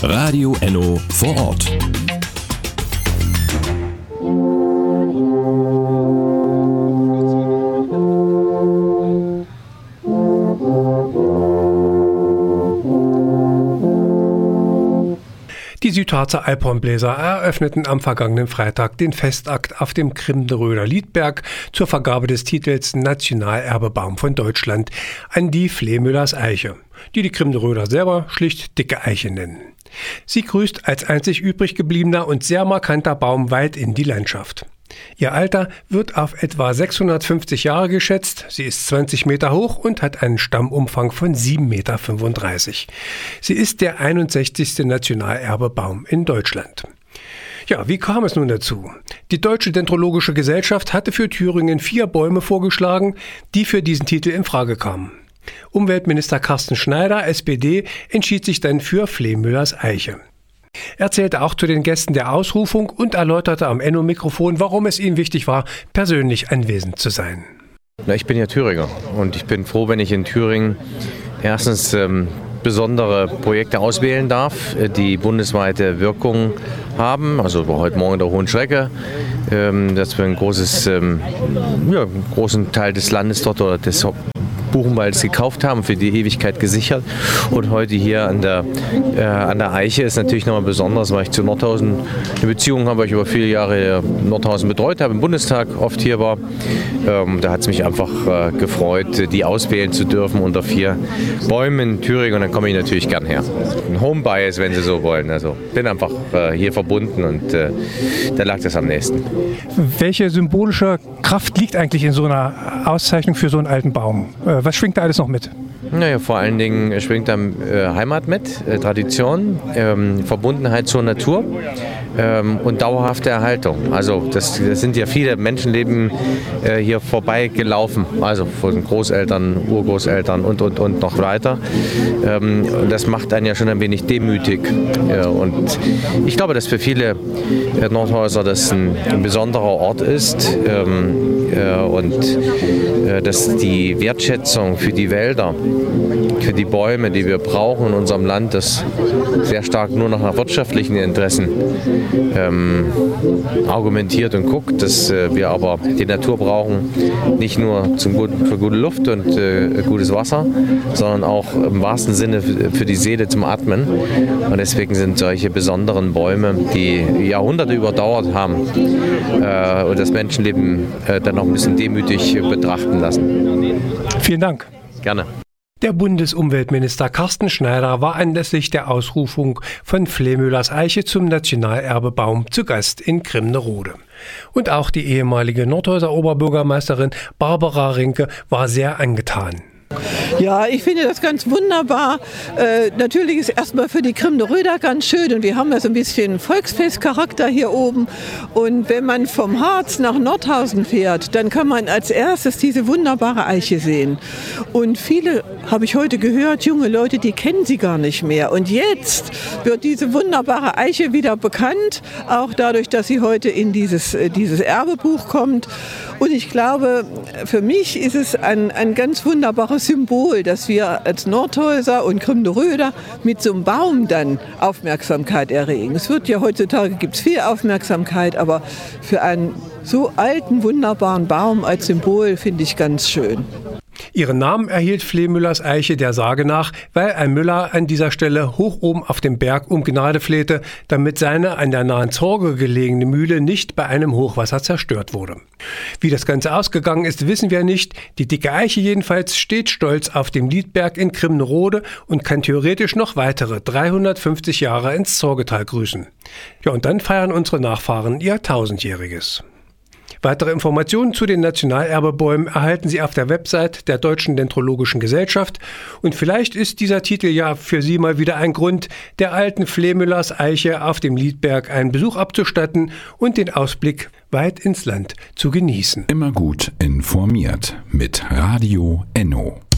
Radio Enno vor Ort. Die Südharzer Alphornbläser eröffneten am vergangenen Freitag den Festakt auf dem Krimderöder Liedberg zur Vergabe des Titels Nationalerbebaum von Deutschland an die Flehmüllers Eiche, die Krimderöder selber schlicht Dicke Eiche nennen. Sie grüßt als einzig übrig gebliebener und sehr markanter Baum weit in die Landschaft. Ihr Alter wird auf etwa 650 Jahre geschätzt, sie ist 20 Meter hoch und hat einen Stammumfang von 7,35 Meter. Sie ist der 61. Nationalerbebaum in Deutschland. Ja, wie kam es nun dazu? Die Deutsche Dendrologische Gesellschaft hatte für Thüringen 4 Bäume vorgeschlagen, die für diesen Titel in Frage kamen. Umweltminister Carsten Schneider, SPD, entschied sich dann für Flehmüllers Eiche. Er zählte auch zu den Gästen der Ausrufung und erläuterte am Enno-Mikrofon, warum es ihm wichtig war, persönlich anwesend zu sein. Ich bin ja Thüringer und ich bin froh, wenn ich in Thüringen erstens besondere Projekte auswählen darf, die bundesweite Wirkung haben. Also heute Morgen der Hohen Schrecke, dass wir einen großen Teil des Landes dort oder des Buchenwalds gekauft haben, für die Ewigkeit gesichert. Und heute hier an der Eiche ist natürlich nochmal besonders, weil ich zu Nordhausen eine Beziehung habe, weil ich über viele Jahre Nordhausen betreut habe, im Bundestag oft hier war. Da hat es mich einfach gefreut, die auswählen zu dürfen unter 4 Bäumen in Thüringen. Und dann komme ich natürlich gern her. Ein Home-Bias, wenn Sie so wollen. Also bin einfach hier verbunden und da lag das am nächsten. Welche symbolische Kraft liegt eigentlich in so einer Auszeichnung für so einen alten Baum? Was schwingt da alles noch mit? Naja, vor allen Dingen schwingt da Heimat mit, Tradition, Verbundenheit zur Natur und dauerhafte Erhaltung. Also das sind ja viele Menschenleben hier vorbeigelaufen, also von Großeltern, Urgroßeltern und noch weiter. Und das macht einen ja schon ein wenig demütig. Und ich glaube, dass für viele Nordhäuser das ein besonderer Ort ist und dass die Wertschätzung für die Wälder, für die Bäume, die wir brauchen in unserem Land, das sehr stark nur nach wirtschaftlichen Interessen argumentiert und guckt, dass wir aber die Natur brauchen, nicht nur für gute Luft und gutes Wasser, sondern auch im wahrsten Sinne für die Seele zum Atmen. Und deswegen sind solche besonderen Bäume, die Jahrhunderte überdauert haben und das Menschenleben dann auch ein bisschen demütig betrachten lassen. Vielen Dank. Gerne. Der Bundesumweltminister Carsten Schneider war anlässlich der Ausrufung von Flehmüllers Eiche zum Nationalerbebaum zu Gast in Krimnerode. Und auch die ehemalige Nordhäuser Oberbürgermeisterin Barbara Rinke war sehr angetan. Ja, ich finde das ganz wunderbar. Natürlich ist erstmal für die Krimderöder ganz schön und wir haben ja so ein bisschen Volksfestcharakter hier oben. Und wenn man vom Harz nach Nordhausen fährt, dann kann man als erstes diese wunderbare Eiche sehen. Und viele, habe ich heute gehört, junge Leute, die kennen sie gar nicht mehr. Und jetzt wird diese wunderbare Eiche wieder bekannt, auch dadurch, dass sie heute in dieses Erbebuch kommt. Und ich glaube, für mich ist es ein ganz wunderbares Symbol, dass wir als Nordhäuser und Krimderöder mit so einem Baum dann Aufmerksamkeit erregen. Es wird ja heutzutage, gibt es viel Aufmerksamkeit, aber für einen so alten, wunderbaren Baum als Symbol finde ich ganz schön. Ihren Namen erhielt Flehmüllers Eiche der Sage nach, weil ein Müller an dieser Stelle hoch oben auf dem Berg um Gnade flehte, damit seine an der nahen Zorge gelegene Mühle nicht bei einem Hochwasser zerstört wurde. Wie das Ganze ausgegangen ist, wissen wir nicht. Die Dicke Eiche jedenfalls steht stolz auf dem Liedberg in Krimnerode und kann theoretisch noch weitere 350 Jahre ins Zorgetal grüßen. Ja, und dann feiern unsere Nachfahren ihr 1000-jähriges. Weitere Informationen zu den Nationalerbebäumen erhalten Sie auf der Website der Deutschen Dendrologischen Gesellschaft. Und vielleicht ist dieser Titel ja für Sie mal wieder ein Grund, der alten Flehmüllers Eiche auf dem Liedberg einen Besuch abzustatten und den Ausblick weit ins Land zu genießen. Immer gut informiert mit Radio Enno.